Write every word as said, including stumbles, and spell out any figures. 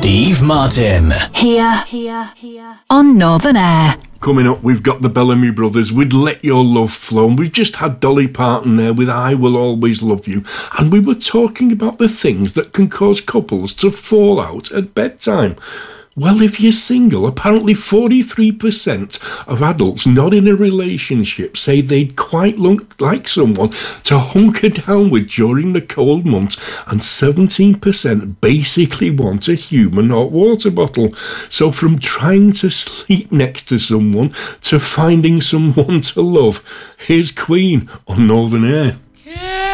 Steve Martin. Here, here, here. On Northern Air. Coming up, we've got the Bellamy Brothers with Let Your Love Flow. And we've just had Dolly Parton there with I Will Always Love You. And we were talking about the things that can cause couples to fall out at bedtime. Well, if you're single, apparently forty-three percent of adults not in a relationship say they'd quite like someone to hunker down with during the cold months, and seventeen percent basically want a human hot water bottle. So from trying to sleep next to someone to finding someone to love, here's Queen on Northern Air.